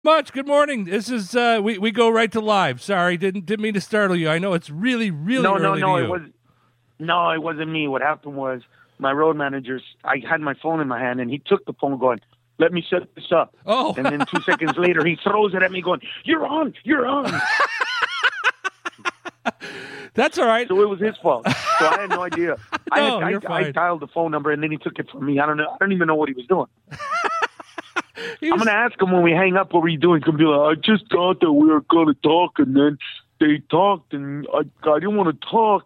Much. Good morning. This is we go right to live. Sorry, didn't mean to startle you. I know it's really early to you. It wasn't me. What happened was my road managers. I had my phone in my hand, and he took the phone, going, "Let me set this up." Oh, and then 2 seconds later, he throws it at me, going, "You're on, you're on." That's all right. So it was his fault. So I had no idea. I dialed the phone number, and then he took it from me. I don't know. I don't even know what he was doing. I'm going to ask him when we hang up, what were you doing? He's going to be like, I just thought that we were going to talk, and then they talked, and I didn't want to talk.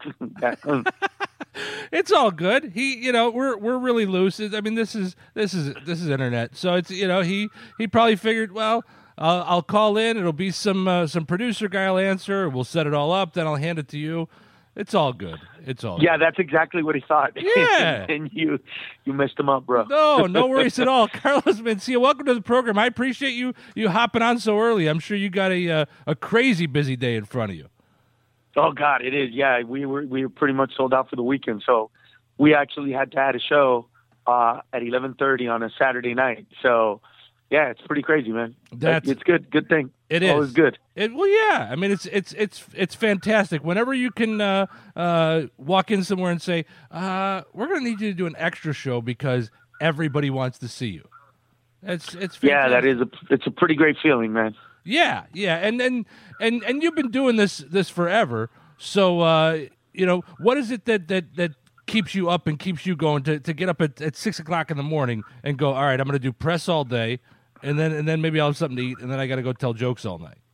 It's all good. We're really loose. I mean, this is internet. So it's, he probably figured, well, I'll call in. It'll be some producer guy will answer. We'll set it all up. Then I'll hand it to you. It's all good. Yeah, that's exactly what he thought. Yeah. And you messed him up, bro. No worries at all. Carlos Mencia, welcome to the program. I appreciate you hopping on so early. I'm sure you got a crazy busy day in front of you. Oh God, it is. Yeah, we were pretty much sold out for the weekend. So we actually had to add a show at 11:30 on a Saturday night. So yeah, it's pretty crazy, man. It's good. Good thing. It is. Always good. Well, yeah. I mean, it's fantastic. Whenever you can walk in somewhere and say, "We're going to need you to do an extra show because everybody wants to see you." It's fantastic. Yeah, it's a pretty great feeling, man. Yeah, and you've been doing this forever. So what is it that keeps you up and keeps you going to get up at 6:00 in the morning and go, all right, I'm going to do press all day, and then maybe I'll have something to eat, and then I got to go tell jokes all night.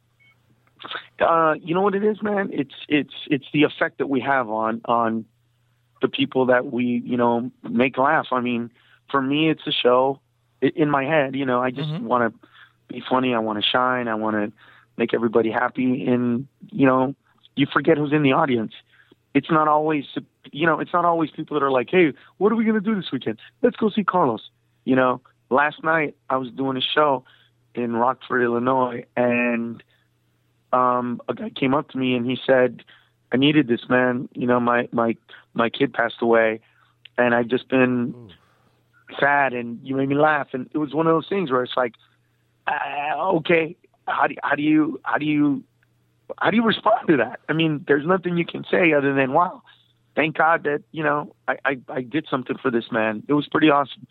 You know what it is, man? It's the effect that we have on the people that we make laugh. I mean, for me, it's a show in my head. I just want to be funny. I want to shine. I want to make everybody happy. And, you forget who's in the audience. It's not always, people that are like, hey, what are we going to do this weekend? Let's go see Carlos. Last night I was doing a show in Rockford, Illinois, and a guy came up to me and he said, I needed this, man. My kid passed away, and I've just been sad, and you made me laugh. And it was one of those things where it's like, okay, how do you respond to that? I mean, there's nothing you can say other than, wow, thank God that, I did something for this man. It was pretty awesome.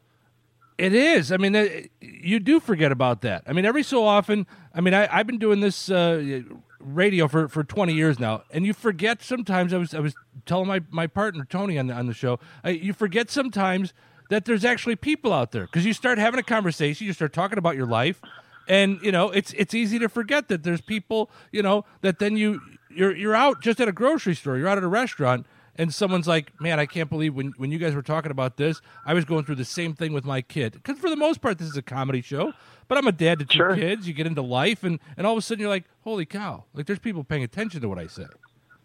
It is. I mean, you do forget about that. I mean, every so often, I've been doing this radio for 20 years now, and you forget sometimes. I was telling my partner, Tony, on the show, you forget sometimes that there's actually people out there, because you start having a conversation, you start talking about your life, and it's easy to forget that there's people, that then you're out just at a grocery store, you're out at a restaurant, and someone's like, man, I can't believe when you guys were talking about this, I was going through the same thing with my kid. Because for the most part, this is a comedy show, but I'm a dad to two kids. You get into life, and all of a sudden you're like, holy cow, like there's people paying attention to what I say.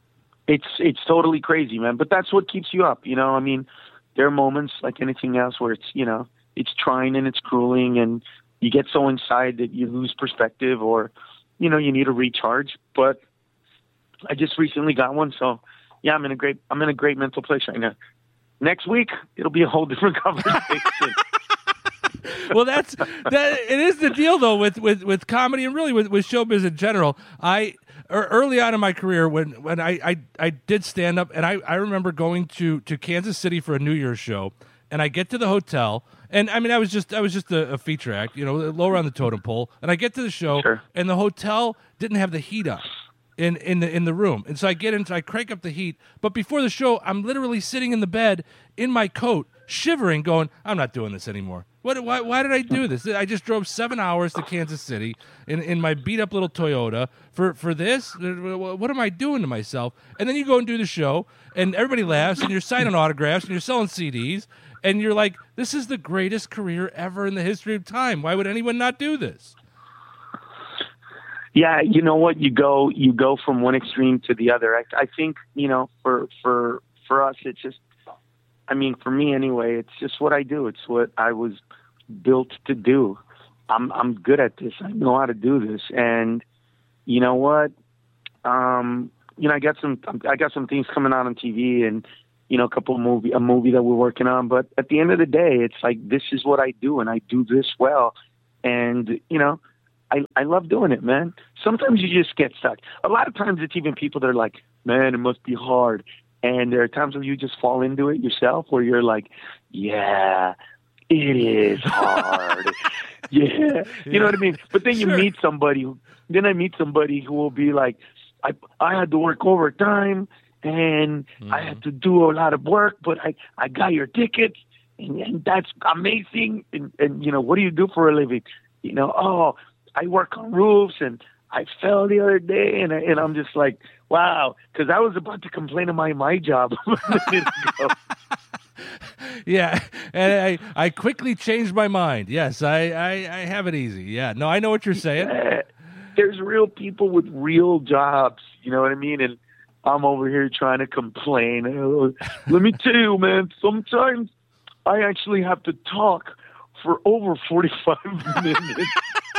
It's totally crazy, man. But that's what keeps you up, I mean, there are moments like anything else where it's, it's trying and it's grueling, and you get so inside that you lose perspective, or, you need a recharge. But I just recently got one, so yeah, I'm in a great mental place right now. Next week, it'll be a whole different conversation. Well, it is the deal though with comedy, and really with showbiz in general. Early on in my career, when I did stand up, and I remember going to Kansas City for a New Year's show, and I get to the hotel, and I was just a feature act, lower on the totem pole, and I get to the show, and the hotel didn't have the heat on in the room, and so I get in, I crank up the heat, but before the show, I'm literally sitting in the bed in my coat, shivering, going, I'm not doing this anymore. Why did I do this? I just drove 7 hours to Kansas City in my beat-up little Toyota for this? What am I doing to myself? And then you go and do the show, and everybody laughs, and you're signing autographs, and you're selling CDs, and you're like, this is the greatest career ever in the history of time. Why would anyone not do this? Yeah, you know what? You go from one extreme to the other. I think, for us, it's just, for me anyway, it's just what I do. It's what I was built to do. I'm good at this. I know how to do this. And you know what? I got some things coming out on TV, and a movie that we're working on. But at the end of the day, it's like, this is what I do, and I do this well. And I love doing it, man. Sometimes you just get stuck. A lot of times it's even people that are like, man, it must be hard. And there are times where you just fall into it yourself, where you're like, yeah, it is hard. Yeah. You know what I mean? But then you meet somebody I meet somebody who will be like, I had to work overtime and I had to do a lot of work, but I got your tickets and that's amazing. And, you know, what do you do for a living? You know, oh, I work on roofs and I fell the other day. And I'm just like, wow. Cause I was about to complain of my job a minute ago. Yeah, and I quickly changed my mind. Yes, I have it easy. Yeah, no, I know what you're saying. Yeah. There's real people with real jobs, you know what I mean? And I'm over here trying to complain. Let me tell you, man, sometimes I actually have to talk for over 45 minutes.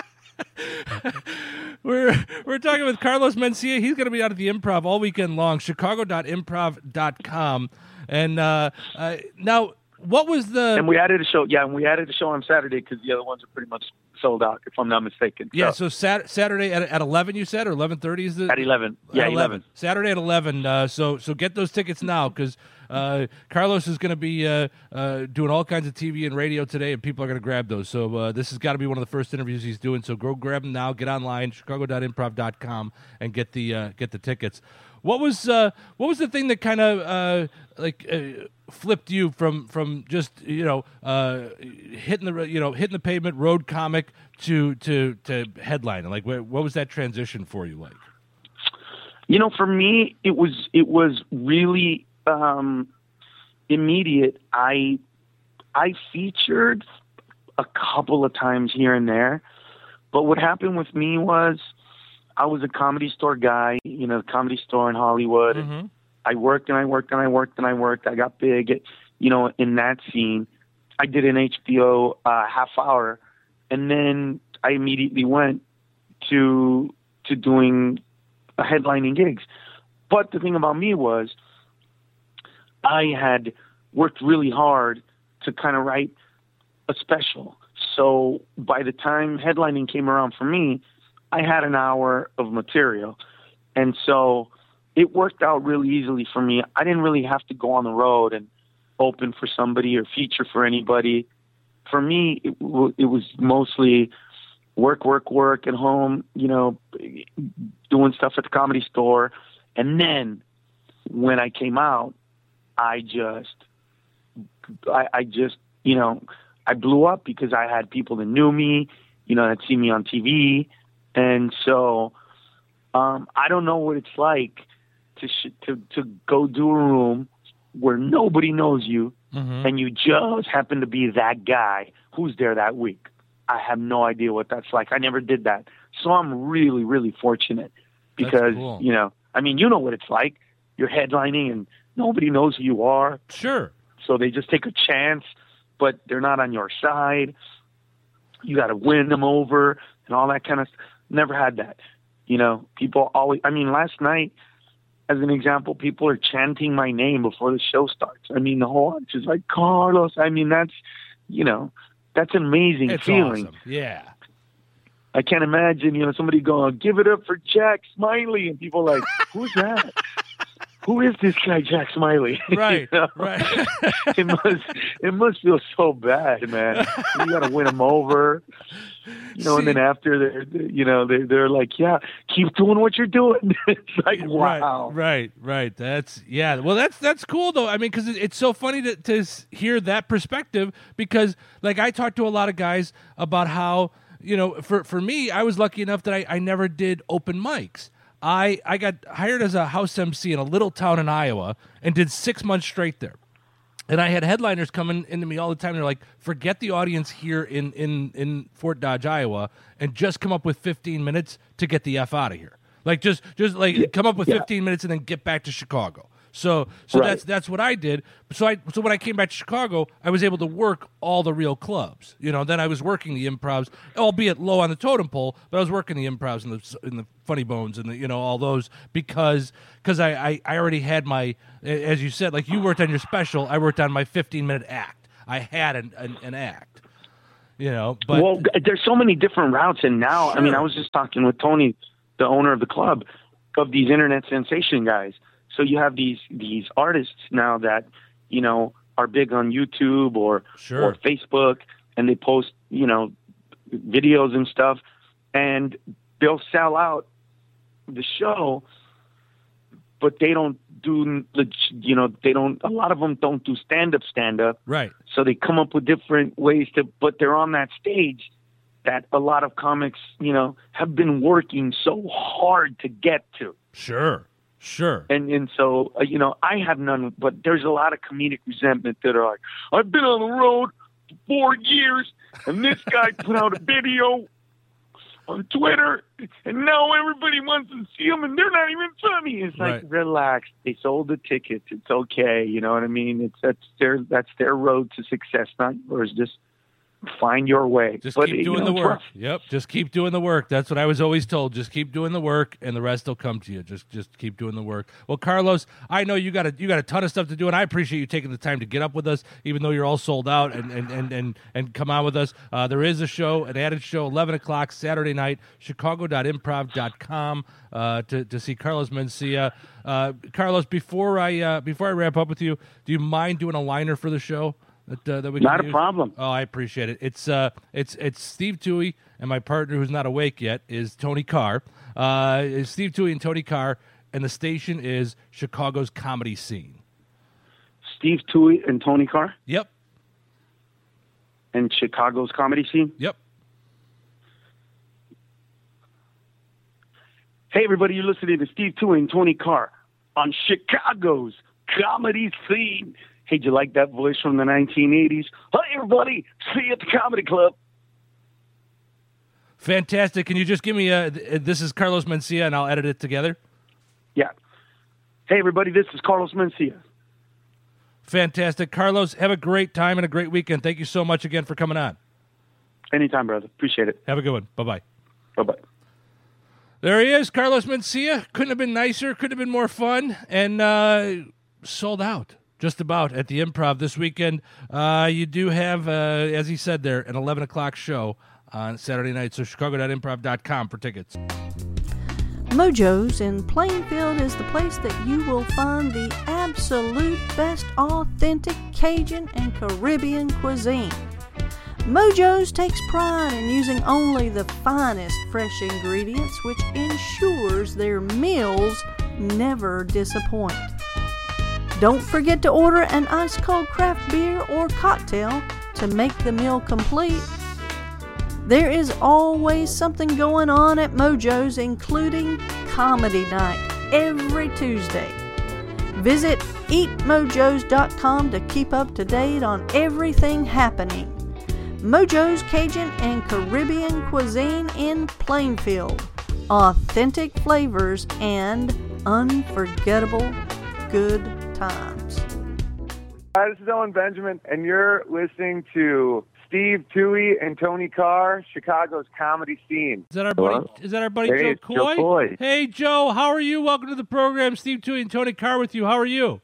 We're talking with Carlos Mencia. He's going to be out at the Improv all weekend long, chicago.improv.com. And now, what was the... And we added a show. Yeah, and we added a show on Saturday because the other ones are pretty much sold out, if I'm not mistaken. Yeah, so Saturday at 11, you said, or 11:30 is the... At 11. Yeah, 11. Saturday at 11. So get those tickets now because Carlos is going to be doing all kinds of TV and radio today, and people are going to grab those. So this has got to be one of the first interviews he's doing. So go grab them now. Get online, chicago.improv.com, and get the tickets. What was the thing that kind of flipped you from just hitting the pavement, road comic to headlining? Like what was that transition for you like? You know, for me, it was really immediate. I featured a couple of times here and there, but what happened with me was I was a Comedy Store guy, you know, the Comedy Store in Hollywood. Mm-hmm. I worked. I got big, you know, in that scene. I did an HBO half hour, and then I immediately went to doing headlining gigs. But the thing about me was I had worked really hard to kind of write a special. So by the time headlining came around for me, I had an hour of material. And so it worked out really easily for me. I didn't really have to go on the road and open for somebody or feature for anybody. For me, it was mostly work at home, you know, doing stuff at the Comedy Store. And then when I came out, I just, you know, I blew up because I had people that knew me, you know, that see me on TV. And so I don't know what it's like to go do a room where nobody knows you, mm-hmm. and you just happen to be that guy who's there that week. I have no idea what that's like. I never did that. So I'm really, really fortunate because, cool. You know, I mean, you know what it's like. You're headlining and nobody knows who you are. Sure. So they just take a chance, but they're not on your side. You got to win them over and all that kind of stuff. Never had that. You know, people always, I mean, last night, as an example, people are chanting my name before the show starts. I mean, the whole audience is like, Carlos. I mean, that's, you know, that's an amazing feeling. Awesome. Yeah. I can't imagine, you know, somebody going, give it up for Jack Smiley. And people are like, who's that? Who is this guy, Jack Smiley? Right, you know? Right. it must feel so bad, man. You got to win them over, you know. And then after they're like, yeah, keep doing what you're doing. It's like, wow. Right. That's Well, that's cool though. I mean, because it's so funny to hear that perspective. Because like I talked to a lot of guys about how, you know, for me, I was lucky enough that I never did open mics. I got hired as a house MC in a little town in Iowa and did 6 months straight there. And I had headliners coming into me all the time. They're like, forget the audience here in Fort Dodge, Iowa, and just come up with 15 minutes to get the F out of here. Like, just like come up with 15 minutes and then get back to Chicago. So right. that's what I did. So when I came back to Chicago, I was able to work all the real clubs. You know, then I was working the improvs, albeit low on the totem pole, but I was working the improvs in the Funny Bones and the, you know, all those because I already had my, as you said, like you worked on your special, I worked on my 15-minute act. I had an act. But well, there's so many different routes, and now, Sure. I mean, I was just talking with Tony, the owner of the club, of these internet sensation guys. So you have these artists now that, are big on YouTube or Facebook, and they post, videos and stuff, and they'll sell out the show, but they don't do, a lot of them don't do stand-up. Right. So they come up with different ways but they're on that stage that a lot of comics, have been working so hard to get to. Sure. And so, I have none, but there's a lot of comedic resentment that are like, I've been on the road for 4 years, and this guy put out a video on Twitter, and now everybody wants to see him, and they're not even funny. It's like, relax. They sold the tickets. It's okay. You know what I mean? That's their road to success, not yours. Just find your way. Just keep doing the work. Yep. Just keep doing the work. That's what I was always told. Just keep doing the work, and the rest will come to you. Just keep doing the work. Well, Carlos, I know you got a ton of stuff to do, and I appreciate you taking the time to get up with us, even though you're all sold out and come on with us. There is a show, an added show, 11 o'clock Saturday night, chicago.improv.com to see Carlos Mencia. Carlos, before I wrap up with you, do you mind doing a liner for the show? That we can Not use? a problem. Oh, I appreciate it. It's Steve Toohey, and my partner who's not awake yet is Tony Carr. It's Steve Toohey and Tony Carr, and the station is Chicago's Comedy Scene. Steve Toohey and Tony Carr? Yep. And Chicago's Comedy Scene? Yep. Hey, everybody, you're listening to Steve Toohey and Tony Carr on Chicago's Comedy Scene. Hey, do you like that voice from the 1980s? Hi, everybody. See you at the Comedy Club. Fantastic. Can you just give me this is Carlos Mencia, and I'll edit it together? Yeah. Hey, everybody, this is Carlos Mencia. Fantastic. Carlos, have a great time and a great weekend. Thank you so much again for coming on. Anytime, brother. Appreciate it. Have a good one. Bye-bye. Bye-bye. There he is, Carlos Mencia. Couldn't have been nicer. Couldn't have been more fun. And sold out. Just about at the Improv this weekend. You do have, as he said there, an 11 o'clock show on Saturday night. So chicago.improv.com for tickets. Mojo's in Plainfield is the place that you will find the absolute best authentic Cajun and Caribbean cuisine. Mojo's takes pride in using only the finest fresh ingredients, which ensures their meals never disappoint. Don't forget to order an ice-cold craft beer or cocktail to make the meal complete. There is always something going on at Mojo's, including Comedy Night every Tuesday. Visit eatmojos.com to keep up to date on everything happening. Mojo's Cajun and Caribbean cuisine in Plainfield. Authentic flavors and unforgettable good times. Hi, this is Owen Benjamin, and you're listening to Steve Toohey and Tony Carr, Chicago's Comedy Scene. Is that our buddy? Is that our buddy Hey, Joe it's Coy? Joe Coy. Hey Joe, how are you? Welcome to the program. Steve Toohey and Tony Carr with you. How are you?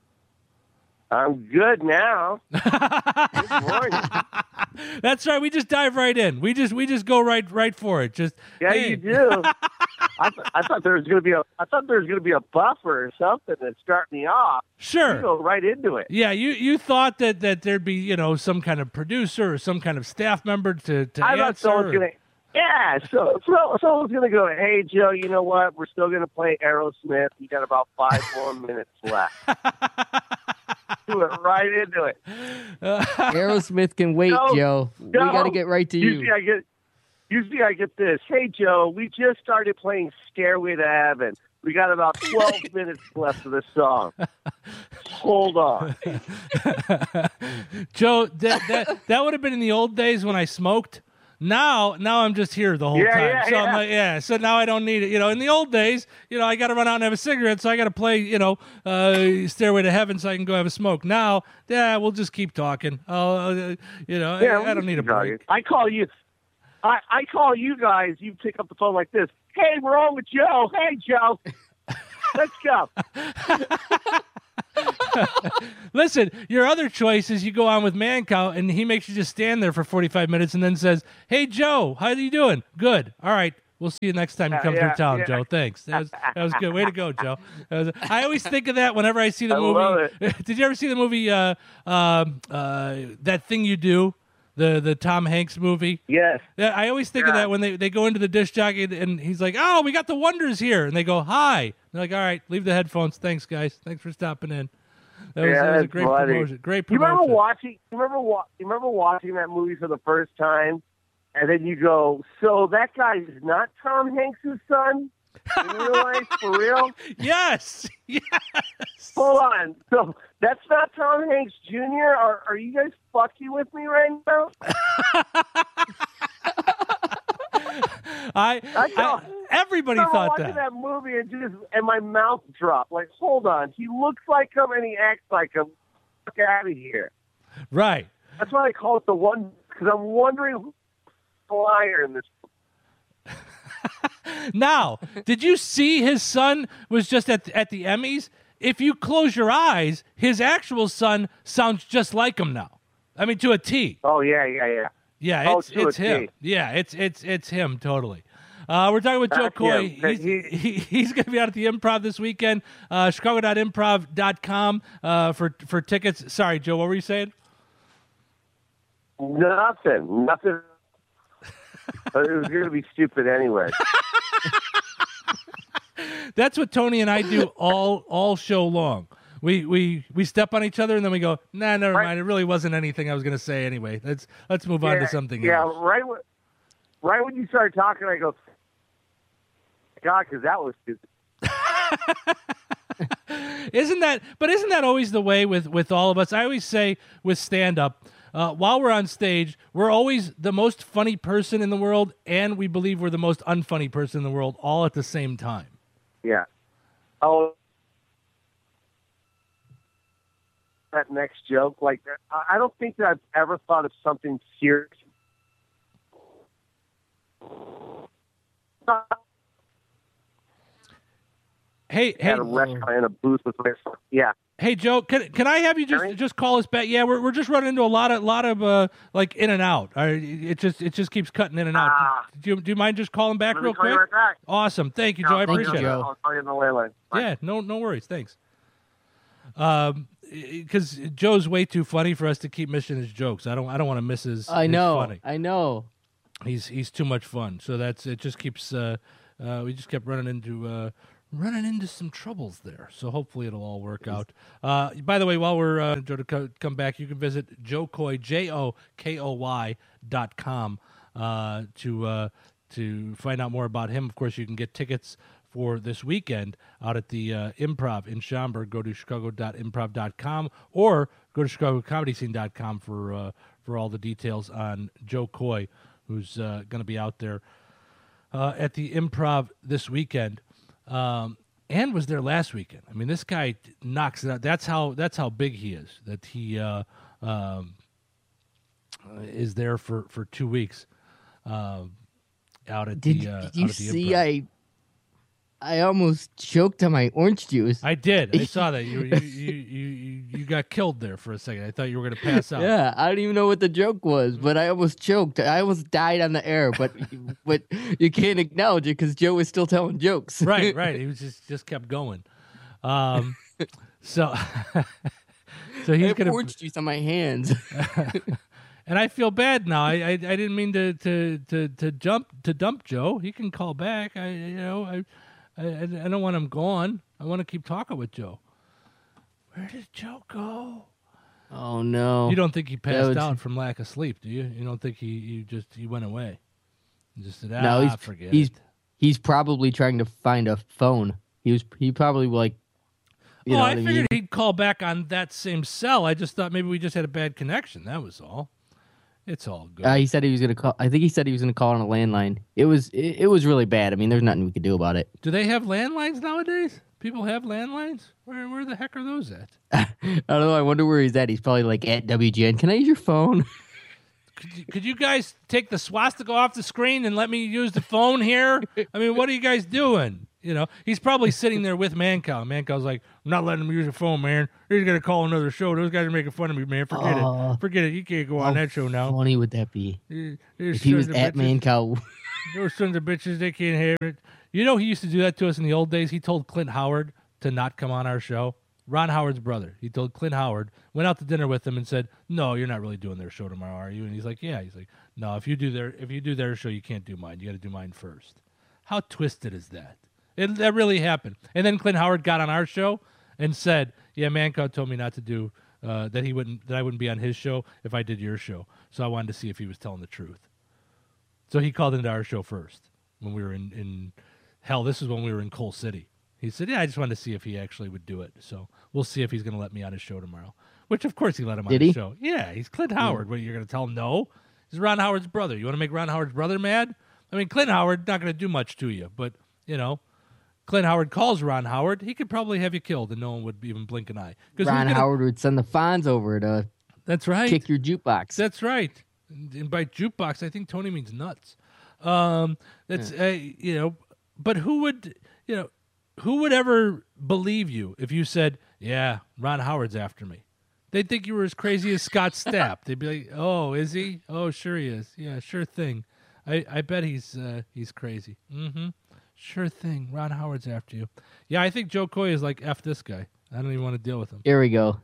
I'm good now. Good morning. That's right. We just dive right in. We just go right for it. Just Yeah, hey. you do. I thought there was going to be a buffer or something to start me off. Sure. You go right into it. Yeah, you thought that there'd be some kind of producer or some kind of staff member to I thought answer. someone's going to. Yeah, so someone's going to go, hey, Joe, you know what? We're still going to play Aerosmith. You got about 5 more minutes left. Do it right into it. Aerosmith can wait, No, Joe. We no. got to get right to you. Usually I get this. Hey, Joe, we just started playing Stairway to Heaven. We got about 12 minutes left of the song. Hold on. Joe, that would have been in the old days when I smoked. Now I'm just here the whole time. Yeah, so I'm like, so now I don't need it. In the old days, I got to run out and have a cigarette, so I got to play, Stairway to Heaven so I can go have a smoke. Now, we'll just keep talking. I don't need a break. I call you. I call you guys. You pick up the phone like this. Hey, we're on with Joe. Hey, Joe. Let's go. Listen, your other choice is you go on with Mancow, and he makes you just stand there for 45 minutes and then says, "Hey, Joe, how are you doing? Good. All right. We'll see you next time you come through town, Joe. Thanks. That was good. Way to go, Joe. I always think of that whenever I see the movie. Love it. Did you ever see the movie That Thing You Do? The Tom Hanks movie? Yes. Yeah, I always think of that when they go into the disc jockey and he's like, "Oh, we got the Wonders here." And they go, "Hi." They're like, "All right, leave the headphones. Thanks, guys. Thanks for stopping in." That was a great promotion. Great You promotion. remember watching that movie for the first time, and then you go, "So that guy is not Tom Hanks' son in real life, for real?" Yes. Yes. Hold on. So that's not Tom Hanks Jr.? Are you guys fucking with me right now? Everybody I thought watching that movie and my mouth dropped. Like, hold on. He looks like him and he acts like him. Fuck out of here. Right. That's why I call it the one, because I'm wondering who's the liar in this. Now, did you see his son was just at the Emmys? If you close your eyes, his actual son sounds just like him now. I mean, to a T. Oh, yeah. Yeah, Oh, it's to a him. T. Yeah, it's him totally. We're talking with Joe Coy. He's going to be out at the Improv this weekend. Chicago.improv.com for tickets. Sorry, Joe, what were you saying? Nothing. But it was going to be stupid anyway. That's what Tony and I do all show long. We step on each other and then we go, nah, never mind. It really wasn't anything I was going to say anyway. Let's move on to something else. Yeah, right when you started talking, I go, God, because that was stupid. Isn't that always the way with all of us? I always say with stand-up, while we're on stage, we're always the most funny person in the world, and we believe we're the most unfunny person in the world all at the same time. Yeah. Oh, that next joke, like, I don't think that I've ever thought of something serious. Hey, at a restaurant in a booth with my yeah. Hey Joe, can I have you just call us back? Yeah, we're just running into a lot of like in and out. It just keeps cutting in and out. Do you mind just calling back real quick? Right back. Awesome, thank you, Joe. I appreciate it. I'll call you in the landline. Yeah, no worries. Thanks. Because Joe's way too funny for us to keep missing his jokes. I don't want to miss his. I know. His funny. I know. He's too much fun. So it just keeps. We just kept running into some troubles there. So hopefully it'll all work out. By the way, while we're Joe to come back, you can visit JoeKoy, JoKoy.com to find out more about him. Of course, you can get tickets for this weekend out at the Improv in Schaumburg. Go to chicago.improv.com or go to chicagocomedyscene.com for all the details on Joe Coy, who's going to be out there at the Improv this weekend. And was there last weekend. I mean, this guy knocks it out. That's how big he is. That he is there for 2 weeks out at Did you see? Improv. I almost choked on my orange juice. I did. I saw that. You got killed there for a second. I thought you were going to pass out. Yeah, I don't even know what the joke was, but I almost choked. I almost died on the air, but you can't acknowledge it because Joe was still telling jokes. Right. He was just kept going. So he's going to orange juice on my hands. And I feel bad now. I didn't mean to dump Joe. He can call back. I don't want him gone. I want to keep talking with Joe. Where did Joe go? Oh no! You don't think he passed out from lack of sleep, do you? You don't think he went away? He just said, forget it. He's probably trying to find a phone. He probably like. I figured he'd call back on that same cell. I just thought maybe we just had a bad connection. That was all. It's all good. He said he was going to call. I think he said he was going to call on a landline. It was really bad. I mean, there's nothing we could do about it. Do they have landlines nowadays? People have landlines? Where the heck are those at? I don't know. I wonder where he's at. He's probably like at WGN. Can I use your phone? Could you guys take the swastika off the screen and let me use the phone here? I mean, what are you guys doing? You know, he's probably sitting there with Mancow. Mancow's like, I'm not letting him use the phone, man. He's going to call another show. Those guys are making fun of me, man. Forget it. Forget it. You can't go on that show now. How funny would that be? These If he was sons of at bitches. Mancow. Those sons of bitches, they can't have it. You know, he used to do that to us in the old days. He told Clint Howard to not come on our show. Ron Howard's brother. He told Clint Howard, went out to dinner with him and said, no, you're not really doing their show tomorrow, are you? And he's like, yeah. He's like, no, if you do their show, you can't do mine. You got to do mine first. How twisted is that? That really happened. And then Clint Howard got on our show and said, yeah, Mancow told me not to do, that I wouldn't be on his show if I did your show. So I wanted to see if he was telling the truth. So he called into our show first when we were in hell, this is when we were in Coal City. He said, yeah, I just wanted to see if he actually would do it. So we'll see if he's going to let me on his show tomorrow. Which, of course, he let him on his show. Yeah, he's Clint Howard. What, you're going to tell him no? He's Ron Howard's brother. You want to make Ron Howard's brother mad? I mean, Clint Howard not going to do much to you, but, you know, Clint Howard calls Ron Howard, he could probably have you killed and no one would even blink an eye. Ron Howard would send the Fonz over to kick your jukebox. That's right. And by jukebox, I think Tony means nuts. You know, but who would ever believe you if you said, yeah, Ron Howard's after me? They'd think you were as crazy as Scott Stapp. They'd be like, oh, is he? Oh, sure he is. Yeah, sure thing. I bet he's crazy. Mm-hmm. Sure thing. Ron Howard's after you. Yeah, I think Joe Coy is like, F this guy. I don't even want to deal with him. Here we go.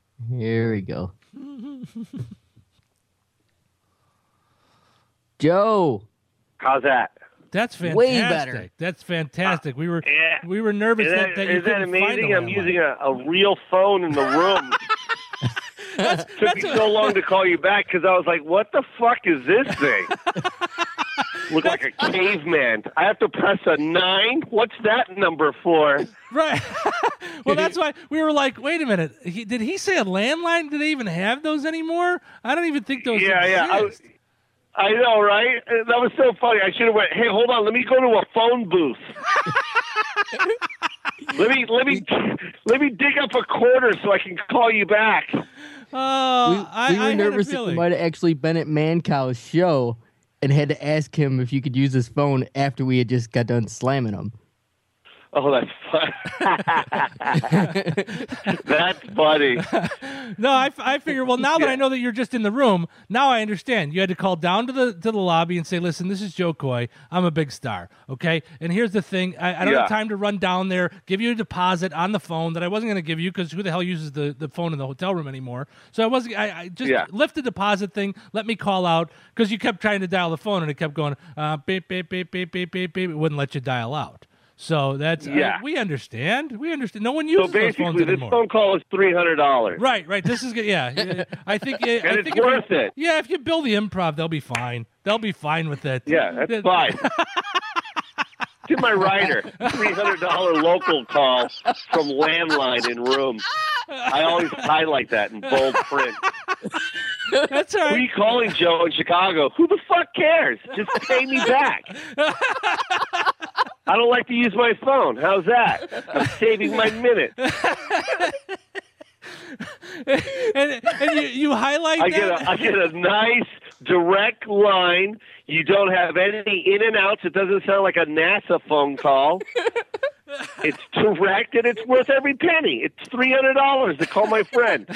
Joe. How's that? That's fantastic. Way better. That's fantastic. We were nervous that you Is that couldn't find amazing? a I'm landline. using a real phone in the room. Took me so long to call you back because I was like, what the fuck is this thing? Look like a caveman. I have to press a 9? What's that number for? Right. Well, that's why we were like, wait a minute. Did he say a landline? Do they even have those anymore? I don't even think those exist. I know, right? That was so funny. I should have went, hey, hold on. Let me go to a phone booth. let me dig up a quarter so I can call you back. Oh, we were nervous that you might have actually been at Mancow's show and had to ask him if you could use his phone after we had just got done slamming him. Oh, that's fun. That's funny. No, I figure, well, now that I know that you're just in the room, now I understand. You had to call down to the lobby and say, listen, this is Joe Coy. I'm a big star, okay? And here's the thing. I don't have time to run down there, give you a deposit on the phone that I wasn't going to give you because who the hell uses the phone in the hotel room anymore? So I just lift the deposit thing, let me call out because you kept trying to dial the phone and it kept going beep, beep, beep, beep, beep, beep, beep. It wouldn't let you dial out. So that's we understand. No one uses those phones anymore. This phone call is $300. Right. This is good. Yeah, I think. And it's worth it. Yeah, if you bill the Improv, they'll be fine. They'll be fine with it. Yeah, that's fine. To my writer, $300 local call from landline in room. I always highlight that in bold print. That's all right. Who are you calling, Joe, in Chicago? Who the fuck cares? Just pay me back. I don't like to use my phone. How's that? I'm saving my minute. and you highlight I that? get a nice direct line. You don't have any in and outs. It doesn't sound like a NASA phone call. It's direct and it's worth every penny. It's $300 to call my friend.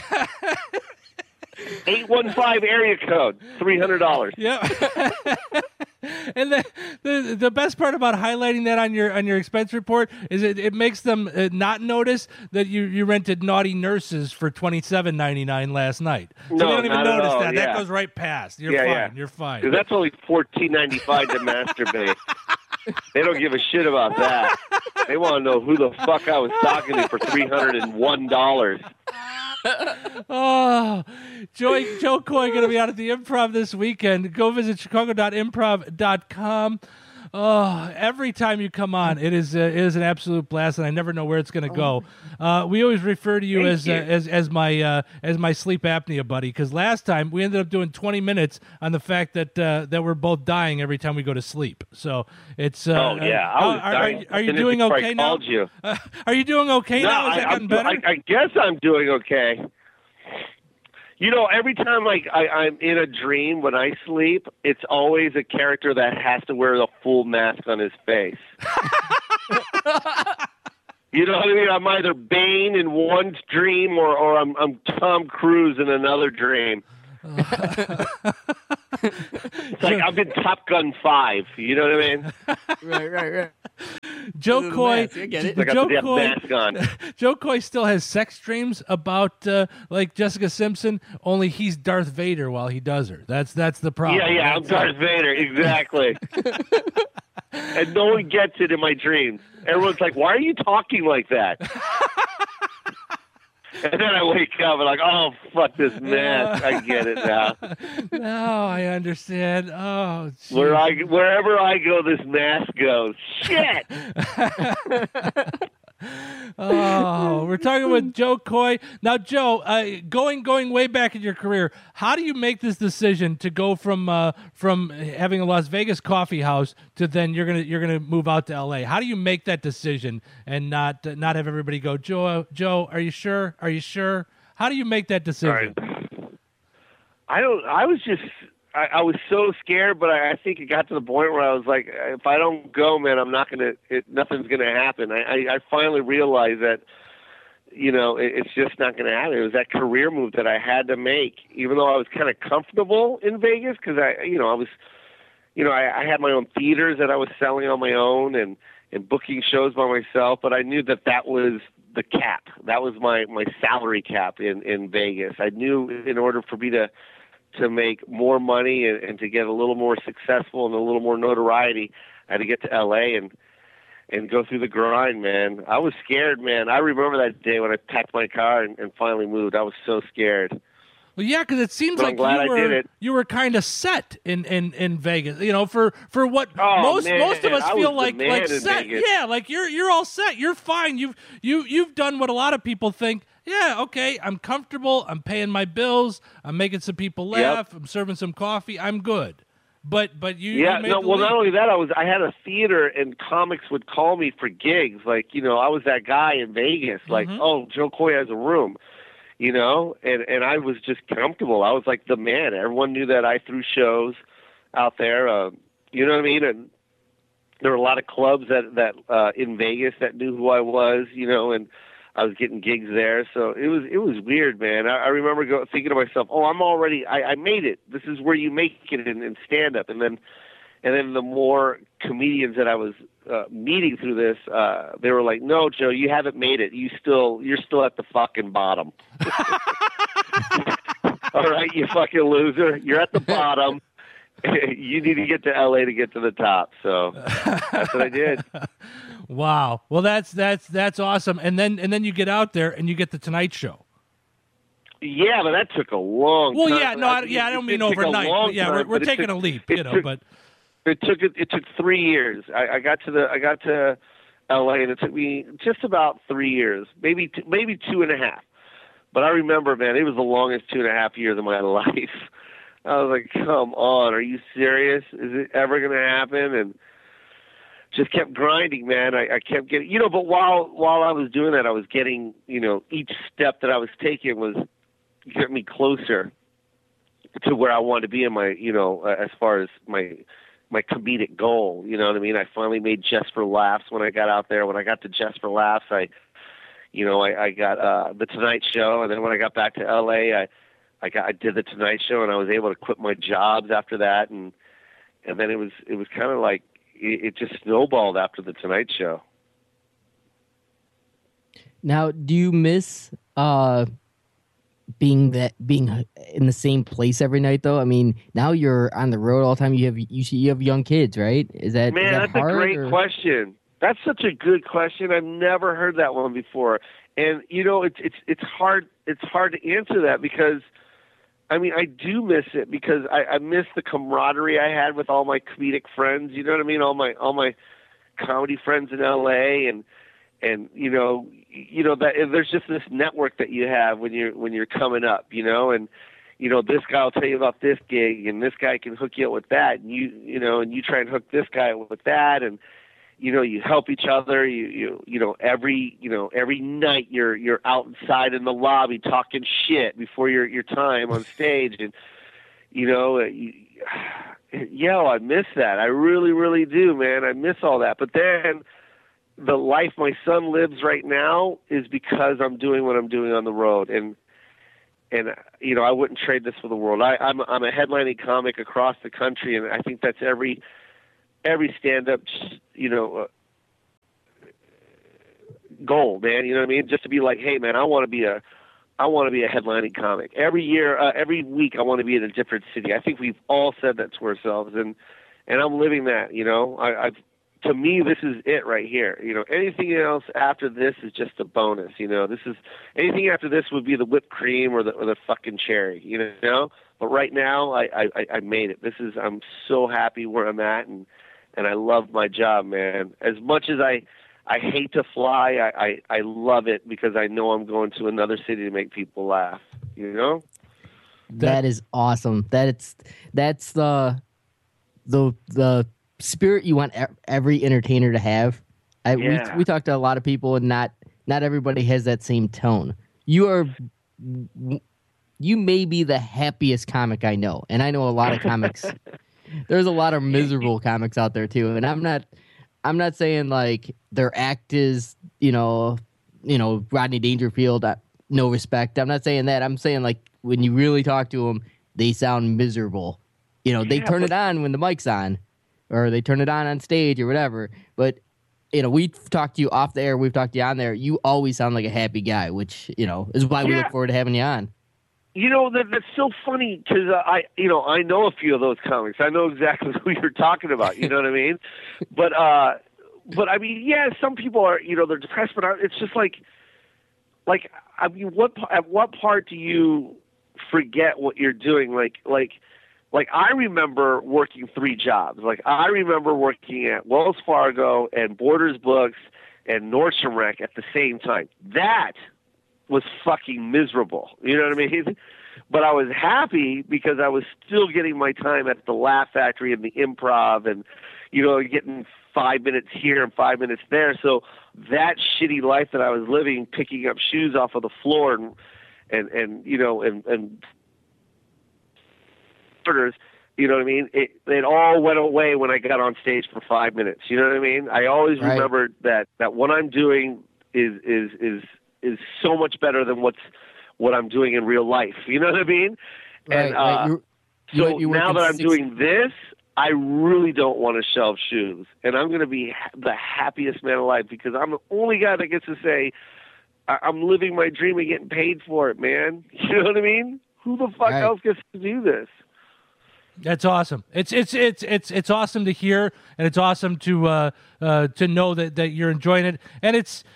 815 area code, $300. Yeah. And the best part about highlighting that on your expense report is it makes them not notice that you rented Naughty Nurses for $27.99 last night. So they don't even notice that. Yeah. That goes right past. You're fine. Yeah. You're fine. Because that's only $14.95 to masturbate. They don't give a shit about that. They want to know who the fuck I was talking to for $301. Oh, Joe Coy going to be out at the Improv this weekend. Go visit chicago.improv.com. Oh, every time you come on, it is an absolute blast, and I never know where it's going to go. We always refer to you as my sleep apnea buddy, because last time we ended up doing 20 minutes on the fact that we're both dying every time we go to sleep. So it's I was dying. Are you doing okay now? Are you doing okay now? Has that gotten better? I guess I'm doing okay. You know, every time I'm in a dream when I sleep, it's always a character that has to wear a full mask on his face. You know what I mean? I'm either Bane in one dream or I'm Tom Cruise in another dream. It's like I'm in Top Gun 5. You know what I mean? Right. Joe Coy, I get it. I got the mask on. Joe Coy still has sex dreams about like Jessica Simpson. Only he's Darth Vader while he does her. That's the problem. Yeah, I'm Darth Vader, exactly. And no one gets it in my dreams. Everyone's like, "Why are you talking like that?" And then I wake up and like, "Oh, fuck this mask." I get it now. No, I understand. Oh, geez. Wherever I go, this mask goes. Shit. Oh, we're talking with Joe Coy. Now, Joe, going way back in your career, how do you make this decision to go from having a Las Vegas coffee house to then you're gonna move out to L.A.? How do you make that decision and not have everybody go, Joe, are you sure? Are you sure? How do you make that decision? I was so scared, but I think it got to the point where I was like, if I don't go, man, nothing's going to happen. I finally realized that, it's just not going to happen. It was that career move that I had to make, even though I was kind of comfortable in Vegas because I had my own theaters that I was selling on my own and booking shows by myself, but I knew that was the cap. That was my salary cap in Vegas. I knew in order for me to make more money and to get a little more successful and a little more notoriety, I had to get to LA and go through the grind, man. I was scared, man. I remember that day when I packed my car and finally moved. I was so scared. Well, yeah, because it seems but like you were kind of set in Vegas. For what most of us feel like set. Vegas. Yeah, like you're all set. You're fine. You've done what a lot of people think. Yeah, okay, I'm comfortable. I'm paying my bills. I'm making some people laugh. Yep. I'm serving some coffee. I'm good. But you not only that, I had a theater and comics would call me for gigs. Like I was that guy in Vegas. Like, oh, Joe Coy has a room. And I was just comfortable. I was like the man. Everyone knew that I threw shows out there. You know what I mean? And there were a lot of clubs that in Vegas that knew who I was. And I was getting gigs there, so it was weird, man. I remember thinking to myself, "Oh, I made it. This is where you make it in stand up." And then the more comedians that I was meeting through this, they were like, "No, Joe, you haven't made it. You're still at the fucking bottom." All right, you fucking loser. You're at the bottom. You need to get to LA to get to the top. So that's what I did. Wow. Well, that's awesome. And then you get out there and you get the Tonight Show. Yeah, but that took a long time. Well, yeah, no, I don't mean overnight. But yeah, we're taking a leap, but it took 3 years. I got to LA and it took me just about 3 years, maybe 2.5. But I remember, man, it was the longest 2.5 years of my life. I was like, come on, are you serious? Is it ever going to happen? And just kept grinding, man. I kept getting, but while I was doing that, I was getting, each step that I was taking was getting me closer to where I wanted to be in my, as far as my comedic goal. You know what I mean? I finally made Just for Laughs when I got out there. When I got to Just for Laughs, I got the Tonight Show, and then when I got back to LA, I did the Tonight Show, and I was able to quit my jobs after that, and then it was kind of like it just snowballed after the Tonight Show. Now, do you miss being in the same place every night, though? I mean, now you're on the road all the time. You have young kids, right? That's hard, a great question. That's such a good question. I've never heard that one before, and it's hard. It's hard to answer that because. I mean, I do miss it because I miss the camaraderie I had with all my comedic friends. You know what I mean? All my comedy friends in LA, and that there's just this network that you have when you're coming up, and this guy will tell you about this gig, and this guy can hook you up with that, and you try and hook this guy up with that, and you help each other. Every night you're outside in the lobby talking shit before your time on stage, and I miss that. I really, really do, man. I miss all that. But then the life my son lives right now is because I'm doing what I'm doing on the road, and you know, I wouldn't trade this for the world. I'm a headlining comic across the country, and I think that's every stand-up, you know, goal, man. You know what I mean? Just to be like, hey, man, I want to be a headlining comic every year, every week. I want to be in a different city. I think we've all said that to ourselves, and I'm living that. You know, to me, this is it right here. You know, anything else after this is just a bonus. You know, anything after this would be the whipped cream or the fucking cherry. You know, but right now, I made it. I'm so happy where I'm at, and I love my job, man. As much as I hate to fly, I love it because I know I'm going to another city to make people laugh. You know, that is awesome. That's the spirit you want every entertainer to have. We talked to a lot of people, and not everybody has that same tone. You may be the happiest comic I know, and I know a lot of comics. There's a lot of miserable comics out there too, and I'm not saying like their act is, you know, Rodney Dangerfield, no respect. I'm not saying that. I'm saying like when you really talk to them, they sound miserable. You know, they turn it on when the mic's on, or they turn it on stage or whatever. But, you know, we've talked to you off the air, we've talked to you on there. You always sound like a happy guy, which, you know, is why we look forward to having you on. You know, that's so funny because I know a few of those comics. I know exactly who you're talking about. You know what I mean? But I mean, yeah, some people are, you know, they're depressed, but it's just like, I mean, at what part do you forget what you're doing? Like I remember working 3 jobs. Like I remember working at Wells Fargo and Borders Books and Nordstrom Rack at the same time. That was fucking miserable. You know what I mean? But I was happy because I was still getting my time at the Laugh Factory and the Improv, and, you know, getting 5 minutes here and 5 minutes there. So that shitty life that I was living, picking up shoes off of the floor and you know, and you know what I mean? It all went away when I got on stage for 5 minutes. You know what I mean? I always remembered that what I'm doing is so much better than what I'm doing in real life. You know what I mean? Right, and so now that I'm doing this, I really don't want to shelve shoes, and I'm going to be the happiest man alive because I'm the only guy that gets to say I'm living my dream and getting paid for it, man. You know what I mean? Who the fuck else gets to do this? That's awesome. It's awesome to hear, and it's awesome to know that you're enjoying it, and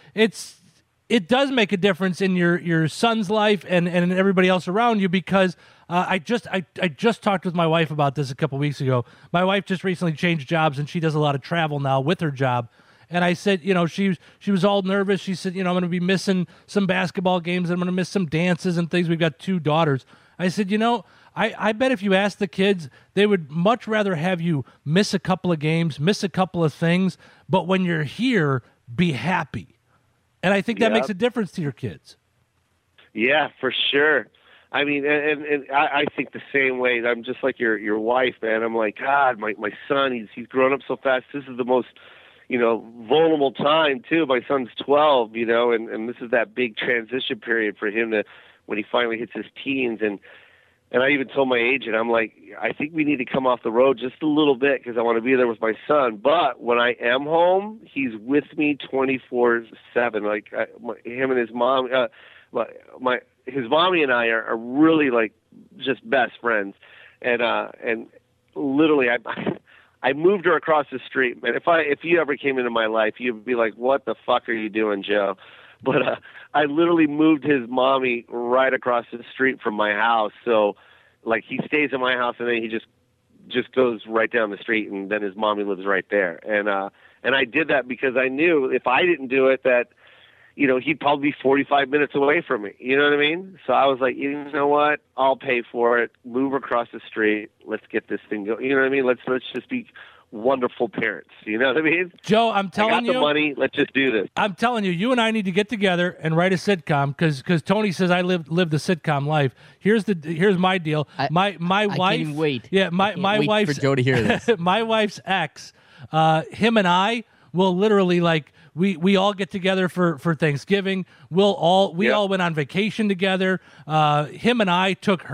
it does make a difference in your son's life and everybody else around you because I just talked with my wife about this a couple weeks ago. My wife just recently changed jobs, and she does a lot of travel now with her job. And I said, you know, she was all nervous. She said, you know, I'm going to be missing some basketball games. I'm going to miss some dances and things. We've got 2 daughters. I said, you know, I bet if you ask the kids, they would much rather have you miss a couple of games, miss a couple of things, but when you're here, be happy. And I think that makes a difference to your kids. Yeah, for sure. I mean, and I think the same way. I'm just like your wife, man. I'm like, God, my son, he's grown up so fast. This is the most, you know, vulnerable time too. My son's 12, you know, and this is that big transition period for him to when he finally hits his teens. And I even told my agent, I'm like, I think we need to come off the road just a little bit because I want to be there with my son. But when I am home, he's with me 24/7. Like him and his mom, his mommy and I are really like just best friends. And literally, I moved her across the street. Man, if you ever came into my life, you'd be like, what the fuck are you doing, Joe? But I literally moved his mommy right across the street from my house. So, like, he stays in my house, and then he just goes right down the street, and then his mommy lives right there. And I did that because I knew if I didn't do it, that, you know, he'd probably be 45 minutes away from me. You know what I mean? So I was like, you know what? I'll pay for it. Move across the street. Let's get this thing going. You know what I mean? Let's just be wonderful parents. You know what I mean? Joe, I'm telling you. I got the money. Let's just do this. I'm telling you, you and I need to get together and write a sitcom because Tony says I live the sitcom life. Here's my deal. My wife. I can't even wait. Yeah, my wait wife's for Joe to hear this. My wife's ex. Him and I will literally like we all get together for Thanksgiving. We all went on vacation together. Him and I took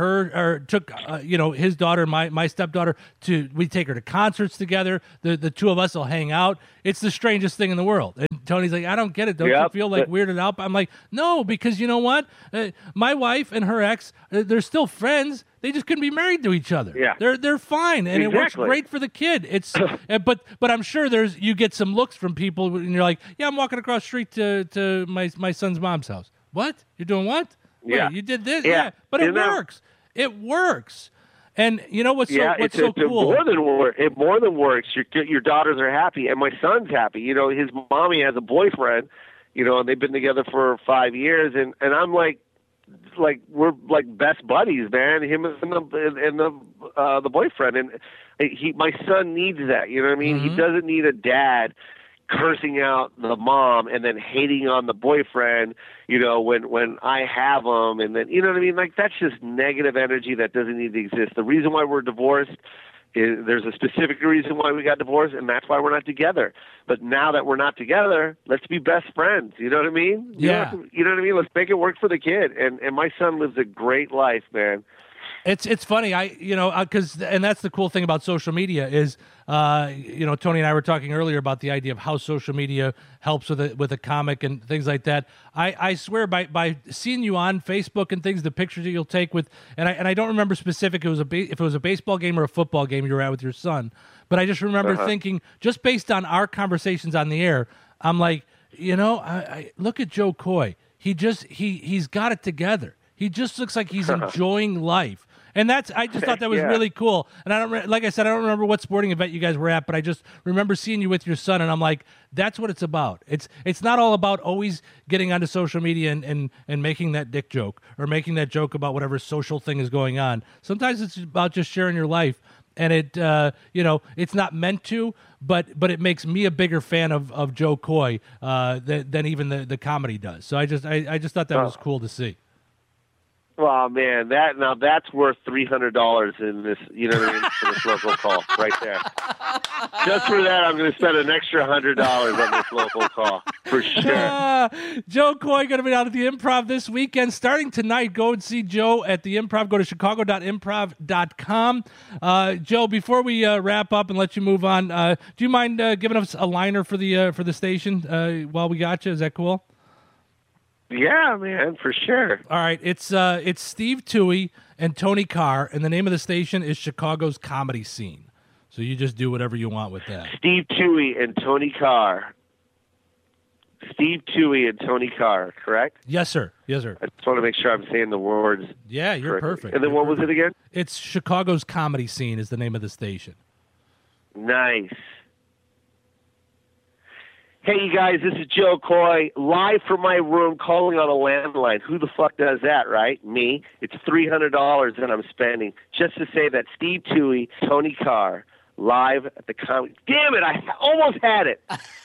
his daughter, my stepdaughter, we take her to concerts together. The two of us will hang out. It's the strangest thing in the world. And Tony's like, I don't get it. Don't you feel like weirded out? I'm like, no, because you know what? My wife and her ex, they're still friends. They just couldn't be married to each other. Yeah. They're fine, and it works great for the kid. It's but I'm sure you get some looks from people, and you're like, yeah, I'm walking across the street to my son's mom's house. What? You're doing what? Yeah. Wait, you did this? Yeah. But it works. It works. And you know what's so cool? It more than works. Your daughters are happy, and my son's happy. You know, his mommy has a boyfriend. You know, and they've been together for 5 years, and I'm like we're like best buddies, man. Him and the boyfriend, and my son needs that. You know what I mean? Mm-hmm. He doesn't need a dad cursing out the mom and then hating on the boyfriend, you know, when I have them, and then, you know what I mean? Like, that's just negative energy that doesn't need to exist. The reason why we're divorced is there's a specific reason why we got divorced, and that's why we're not together. But now that we're not together, let's be best friends. You know what I mean? Yeah. You know what I mean? Let's make it work for the kid. And my son lives a great life, man. It's funny, and that's the cool thing about social media is, Tony and I were talking earlier about the idea of how social media helps with a comic and things like that. I swear by seeing you on Facebook and things, the pictures that you'll take with, and I don't remember specific if it was a baseball game or a football game you were at with your son, but I just remember thinking, just based on our conversations on the air, I'm like, I look at Joe Coy. He's got it together. He just looks like he's enjoying life. And I just thought that was really cool. And like I said, I don't remember what sporting event you guys were at, but I just remember seeing you with your son, and I'm like, that's what it's about. It's not all about always getting onto social media and making that dick joke or making that joke about whatever social thing is going on. Sometimes it's about just sharing your life, and it's not meant to, but it makes me a bigger fan of Joe Coy than even the comedy does. So I just thought that was cool to see. Oh man, that's worth $300 in this, you know what I mean, for this local call right there. Just for that, I'm going to spend an extra $100 on this local call for sure. Joe Coy going to be out at the Improv this weekend, starting tonight. Go and see Joe at the Improv. Go to chicago.improv.com. Joe, before we wrap up and let you move on, do you mind giving us a liner for the station while we got you? Is that cool? Yeah, man, for sure. All right, it's Steve Toohey and Tony Carr, and the name of the station is Chicago's Comedy Scene. So you just do whatever you want with that. Steve Toohey and Tony Carr. Steve Toohey and Tony Carr, correct? Yes, sir. Yes, sir. I just want to make sure I'm saying the words. Yeah, you're correctly. perfect. And then what was it again? It's Chicago's Comedy Scene is the name of the station. Nice. Hey, you guys, this is Joe Coy, live from my room, calling on a landline. Who the fuck does that, right? Me. It's $300 that I'm spending just to say that Steve Toohey, Tony Carr, live at the comedy. Damn it, I almost had it.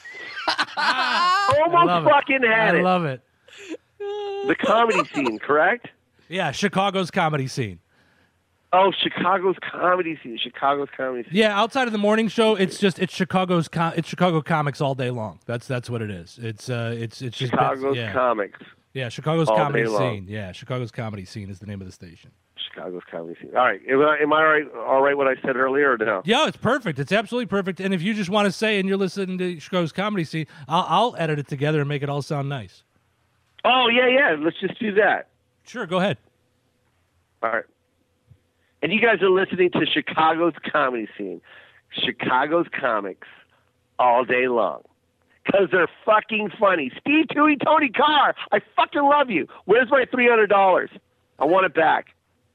Almost fucking had it. I love it. The Comedy Scene, correct? Yeah, Chicago's Comedy Scene. Oh, Chicago's Comedy Scene. Chicago's Comedy Scene. Yeah, outside of the morning show, it's Chicago comics all day long. That's what it is. It's just Chicago's comics. Yeah, Chicago's all Comedy Scene. Long. Yeah, Chicago's Comedy Scene is the name of the station. Chicago's Comedy Scene. All right, am I all right what I said earlier or no? Yeah, it's perfect. It's absolutely perfect. And if you just want to say and you're listening to Chicago's Comedy Scene, I'll edit it together and make it all sound nice. Oh yeah. Let's just do that. Sure, go ahead. All right. And you guys are listening to Chicago's Comedy Scene. Chicago's comics all day long. Because they're fucking funny. Steve Toohey, Tony Carr, I fucking love you. Where's my $300? I want it back.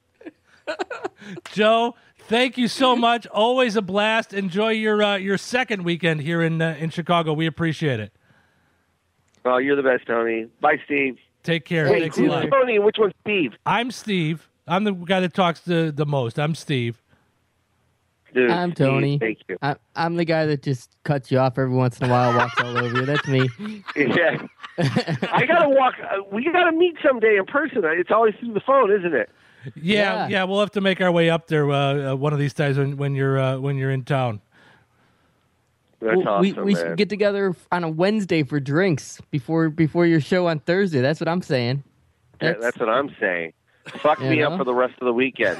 Joe, thank you so much. Always a blast. Enjoy your second weekend here in Chicago. We appreciate it. Oh, you're the best, Tony. Bye, Steve. Take care. Wait, Thanks who's a lot. Tony and which one's Steve? I'm Steve. I'm the guy that talks the most. I'm Steve. Dude, I'm Tony. Steve, thank you. I'm the guy that just cuts you off every once in a while, walks all over you. That's me. Yeah. I got to walk. We got to meet someday in person. It's always through the phone, isn't it? Yeah. We'll have to make our way up there one of these times when you're in town. That's awesome, we man. should get together on a Wednesday for drinks before your show on Thursday. That's what I'm saying. That's what I'm saying. Fuck me up for the rest of the weekend.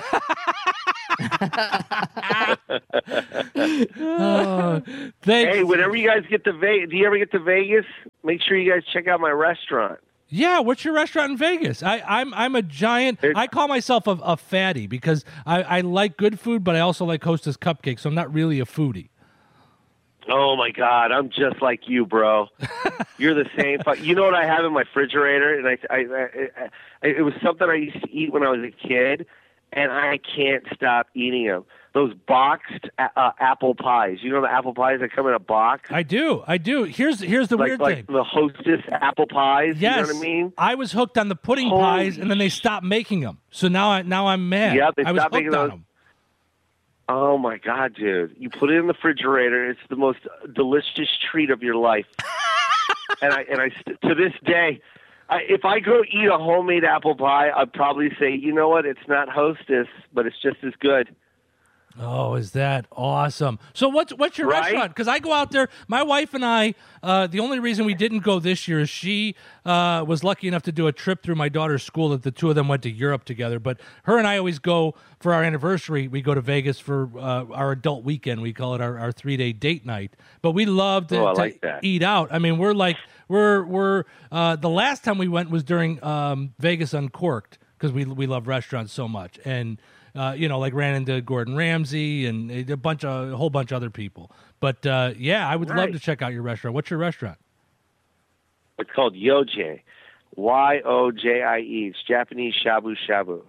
Hey, whenever you guys get to Vegas, do you ever get to Vegas? Make sure you guys check out my restaurant. Yeah, what's your restaurant in Vegas? I'm a giant. I call myself a fatty because I like good food, but I also like Hostess cupcakes. So I'm not really a foodie. Oh my God, I'm just like you, bro. You're the same. You know what I have in my refrigerator, and it was something I used to eat when I was a kid, and I can't stop eating them. Those boxed apple pies. You know the apple pies that come in a box? I do. Here's the weird like thing. The Hostess apple pies. Yes. You know what I mean? I was hooked on the pudding pies, and then they stopped making them. So now I'm mad. Yeah, they I was stopped hooked making on those. them. Oh my God, dude! You put it in the refrigerator. It's the most delicious treat of your life. and I to this day, if I go eat a homemade apple pie, I'd probably say, you know what? It's not Hostess, but it's just as good. Oh, is that awesome? So what's your restaurant? Because I go out there. My wife and I, the only reason we didn't go this year is she was lucky enough to do a trip through my daughter's school that the two of them went to Europe together. But her and I always go for our anniversary. We go to Vegas for our adult weekend. We call it our 3-day date night. But we love to eat out. I mean, we're the last time we went was during Vegas Uncorked because we love restaurants so much. And like ran into Gordon Ramsay and a whole bunch of other people. But I would love to check out your restaurant. What's your restaurant? It's called Yojie, Yojie. It's Japanese shabu shabu.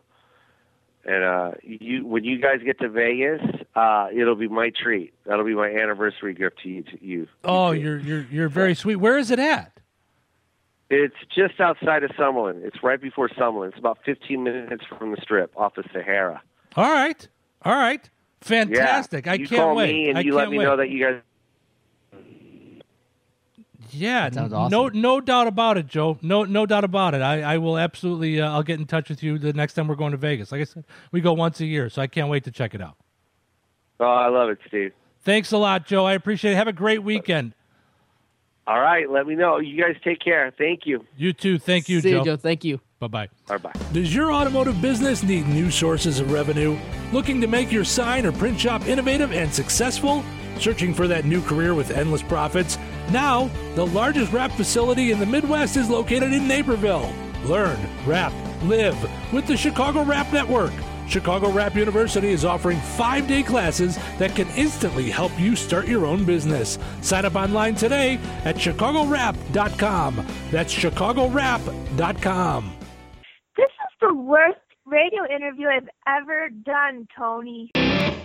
And when you guys get to Vegas, it'll be my treat. That'll be my anniversary gift to you. Oh, you're very sweet. Where is it at? It's just outside of Summerlin. It's right before Summerlin. It's about 15 minutes from the Strip, off the Sahara. All right. Fantastic. Yeah. I can't wait. You call me and you let me know that you guys... Yeah, that sounds awesome. No doubt about it, Joe. No doubt about it. I will absolutely. I'll get in touch with you the next time we're going to Vegas. Like I said, we go once a year, so I can't wait to check it out. Oh, I love it, Steve. Thanks a lot, Joe. I appreciate it. Have a great weekend. All right, let me know. You guys take care. Thank you. You too. Thank you, See Joe. you, Joe. Thank you. Bye-bye. Bye-bye. Does your automotive business need new sources of revenue? Looking to make your sign or print shop innovative and successful? Searching for that new career with endless profits? Now, the largest wrap facility in the Midwest is located in Naperville. Learn, wrap, live with the Chicago Wrap Network. Chicago Wrap University is offering 5-day classes that can instantly help you start your own business. Sign up online today at chicagowrap.com. That's chicagowrap.com. This is the worst radio interview I've ever done, Tony.